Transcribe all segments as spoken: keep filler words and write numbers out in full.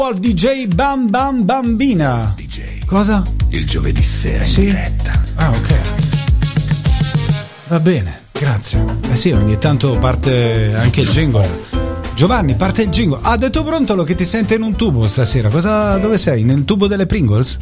Wolf D J Bam Bam Bambina. D J. Cosa? Il giovedì sera sì? in diretta. Ah, ok. Va bene, grazie. Eh sì, ogni tanto parte anche il jingle. Giovanni, parte il jingle. Ha detto Brontolo che ti sente in un tubo stasera. Cosa, dove sei? Nel tubo delle Pringles?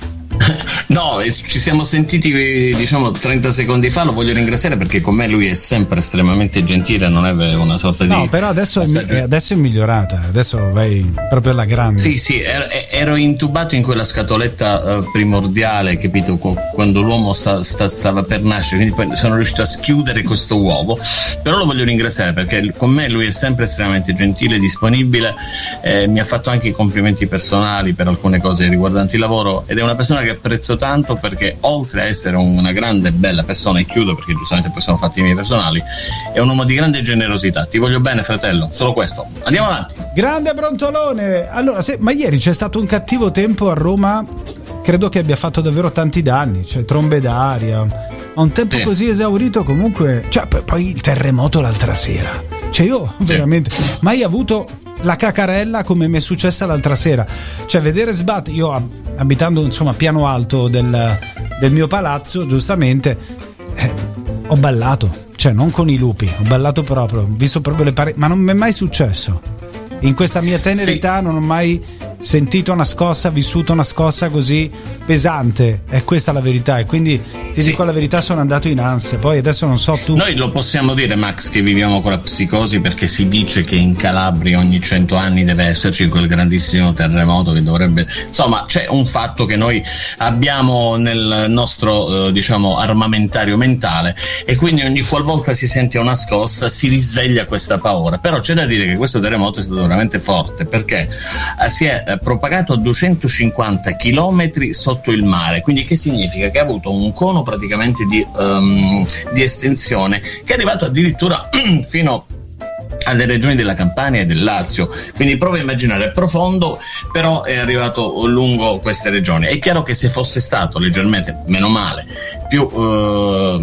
No, ci siamo sentiti diciamo trenta secondi fa, lo voglio ringraziare perché con me lui è sempre estremamente gentile, non è una sorta di... No, però adesso è, adesso è migliorata, adesso vai proprio alla grande. Sì, sì, ero, ero intubato in quella scatoletta uh, primordiale, capito, quando l'uomo sta, sta, stava per nascere, quindi poi sono riuscito a schiudere questo uovo, però lo voglio ringraziare perché con me lui è sempre estremamente gentile, disponibile, eh, mi ha fatto anche i complimenti personali per alcune cose riguardanti il lavoro ed è una persona che apprezzo tanto perché oltre a essere una grande e bella persona, e chiudo perché giustamente poi sono fatti i miei personali, è un uomo di grande generosità. Ti voglio bene, fratello, solo questo. Andiamo avanti. Grande Brontolone. Allora, se, ma ieri c'è stato un cattivo tempo a Roma, credo che abbia fatto davvero tanti danni, cioè trombe d'aria, a un tempo sì. Così esaurito comunque, cioè poi il terremoto l'altra sera, cioè io sì. Veramente mai avuto la cacarella come mi è successa l'altra sera, cioè vedere sbattere, io abitando insomma piano alto del, del mio palazzo, giustamente eh, ho ballato, cioè non con i lupi, ho ballato proprio, ho visto proprio le pareti, ma non mi è mai successo in questa mia tenera età, sì. Non ho mai sentito una scossa, vissuto una scossa così pesante, è questa la verità, e quindi ti sì. Dico la verità, sono andato in ansia, poi adesso non so tu. Noi lo possiamo dire, Max, che viviamo con la psicosi perché si dice che in Calabria ogni cento anni deve esserci quel grandissimo terremoto che dovrebbe, insomma c'è un fatto che noi abbiamo nel nostro eh, diciamo armamentario mentale e quindi ogni qualvolta si sente una scossa si risveglia questa paura, però c'è da dire che questo terremoto è stato veramente forte perché eh, si è propagato a duecentocinquanta chilometri sotto il mare, quindi che significa che ha avuto un cono praticamente di, um, di estensione che è arrivato addirittura fino alle regioni della Campania e del Lazio, quindi prova a immaginare, è profondo però è arrivato lungo queste regioni. È chiaro che se fosse stato leggermente, meno male, più uh,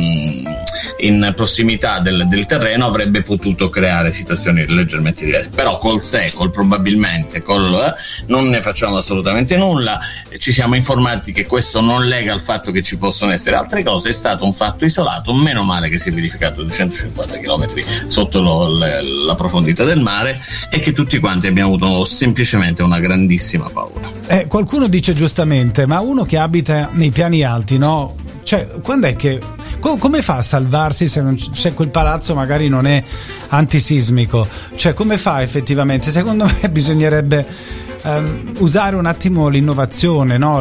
in prossimità del, del terreno avrebbe potuto creare situazioni leggermente diverse, però col se, col probabilmente, col eh, non ne facciamo assolutamente nulla, ci siamo informati che questo non lega al fatto che ci possono essere altre cose, è stato un fatto isolato, meno male che si è verificato a duecentocinquanta chilometri sotto lo, le, la profondità del mare e che tutti quanti abbiamo avuto semplicemente una grandissima paura. Eh, qualcuno dice giustamente, ma uno che abita nei piani alti, no? Cioè, quando è che co- come fa a salvarsi se, non c- se quel palazzo magari non è antisismico? Cioè, come fa effettivamente? Secondo me bisognerebbe um, usare un attimo l'innovazione, no?